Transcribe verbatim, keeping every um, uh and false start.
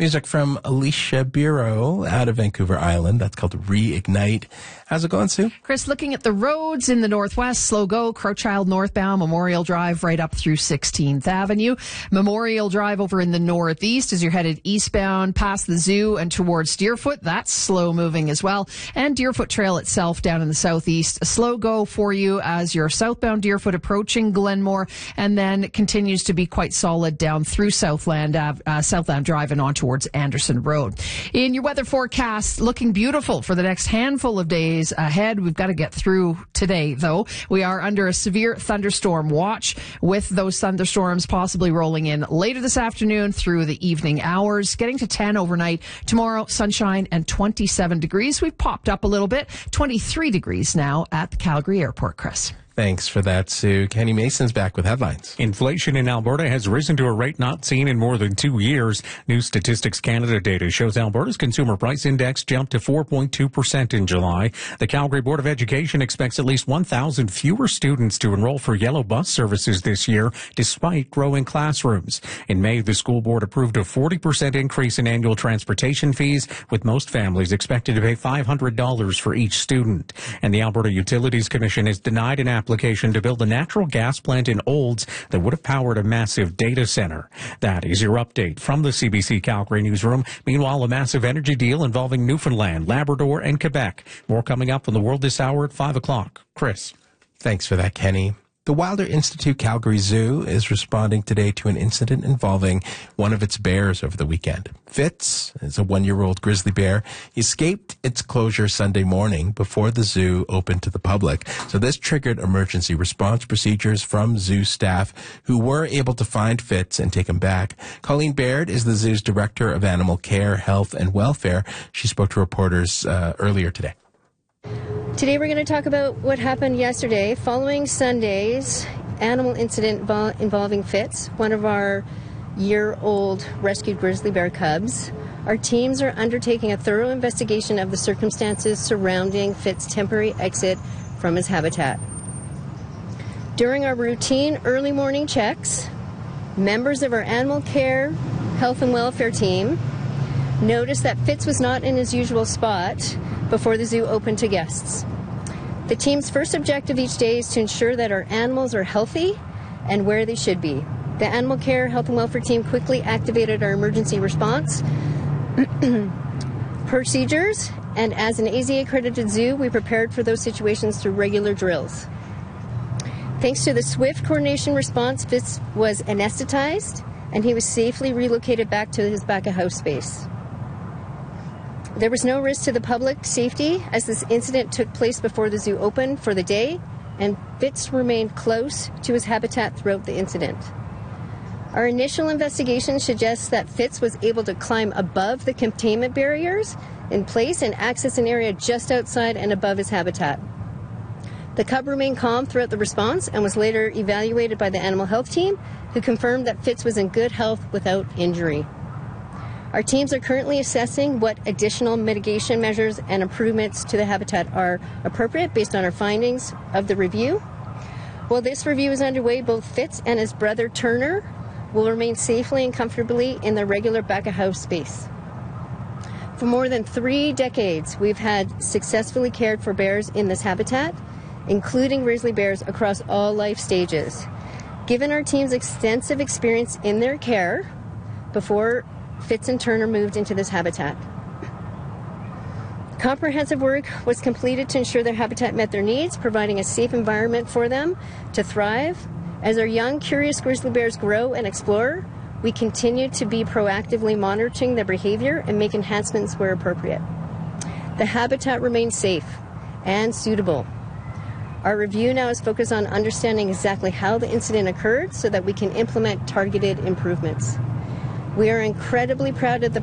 Music from Alicia Bureau out of Vancouver Island. That's called Reignite. How's it going, Sue? Chris, looking at the roads in the northwest, slow go, Crowchild northbound, Memorial Drive right up through sixteenth Avenue. Memorial Drive over in the northeast as you're headed eastbound past the zoo and towards Deerfoot. That's slow moving as well. And Deerfoot Trail itself down in the southeast. A slow go for you as you're southbound Deerfoot approaching Glenmore, and then it continues to be quite solid down through Southland, uh, Southland Drive and on towards Anderson Road. In your weather forecast, looking beautiful for the next handful of days ahead. We've got to get through today, though. We are under a severe thunderstorm watch, with those thunderstorms possibly rolling in later this afternoon through the evening hours, getting to ten overnight. Tomorrow, sunshine and twenty-seven degrees. We've popped up a little bit, twenty-three degrees now at the Calgary Airport, Chris. Thanks for that, Sue. Kenny Mason's back with headlines. Inflation in Alberta has risen to a rate not seen in more than two years. New Statistics Canada data shows Alberta's consumer price index jumped to four point two percent in July. The Calgary Board of Education expects at least one thousand fewer students to enroll for yellow bus services this year, despite growing classrooms. In May, the school board approved a forty percent increase in annual transportation fees, with most families expected to pay five hundred dollars for each student. And the Alberta Utilities Commission has denied an application application to build a natural gas plant in Olds that would have powered a massive data center. That is your update from the C B C Calgary newsroom. Meanwhile, a massive energy deal involving Newfoundland, Labrador, and Quebec. More coming up on the world this hour at five o'clock. Chris. Thanks for that, Kenny. The Wilder Institute Calgary Zoo is responding today to an incident involving one of its bears over the weekend. Fitz is a one-year-old grizzly bear. He escaped its closure Sunday morning before the zoo opened to the public. So this triggered emergency response procedures from zoo staff, who were able to find Fitz and take him back. Colleen Baird is the zoo's Director of Animal Care, Health and Welfare. She spoke to reporters uh, earlier today. Today we're going to talk about what happened yesterday following Sunday's animal incident vol- involving Fitz, one of our year-old rescued grizzly bear cubs. Our teams are undertaking a thorough investigation of the circumstances surrounding Fitz's temporary exit from his habitat. During our routine early morning checks, members of our animal care, health and welfare team noticed that Fitz was not in his usual spot before the zoo opened to guests. The team's first objective each day is to ensure that our animals are healthy and where they should be. The Animal Care, Health and Welfare team quickly activated our emergency response procedures, and as an A Z A-accredited zoo, we prepared for those situations through regular drills. Thanks to the swift coordination response, Fitz was anesthetized, and he was safely relocated back to his back-of-house space. There was no risk to the public safety as this incident took place before the zoo opened for the day, and Fitz remained close to his habitat throughout the incident. Our initial investigation suggests that Fitz was able to climb above the containment barriers in place and access an area just outside and above his habitat. The cub remained calm throughout the response and was later evaluated by the animal health team, who confirmed that Fitz was in good health without injury. Our teams are currently assessing what additional mitigation measures and improvements to the habitat are appropriate based on our findings of the review. While this review is underway, both Fitz and his brother Turner will remain safely and comfortably in their regular back-of-house space. For more than three decades, we've had successfully cared for bears in this habitat, including grizzly bears across all life stages. Given our team's extensive experience in their care before Fitz and Turner moved into this habitat, comprehensive work was completed to ensure their habitat met their needs, providing a safe environment for them to thrive. As our young, curious grizzly bears grow and explore, we continue to be proactively monitoring their behavior and make enhancements where appropriate. The habitat remains safe and suitable. Our review now is focused on understanding exactly how the incident occurred so that we can implement targeted improvements. We are incredibly proud of the